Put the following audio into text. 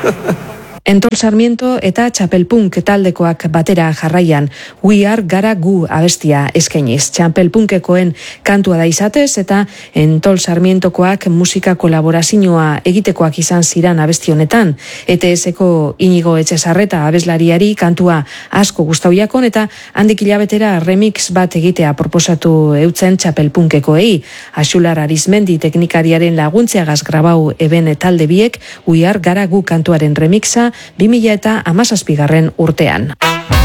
Entol Sarmiento eta Txapelpunk taldekoak batera jarraian We Are Gara Gu abestia eskainiz. Txapelpunkekoen kantua da izatez eta Entol Sarmientokoak musika kolaborazioa egitekoak izan ziran abesti honetan. ETS-eko Inigo Etxezarreta abeslariari kantua asko gustau jakon eta handik hilabetera remix bat egitea proposatu eutzen Txapelpunkekoei. Axular Arizmendi teknikariaren laguntzeagaz grabau eben talde biek We Are Gara Gu kantuaren remixa 2017 urtean.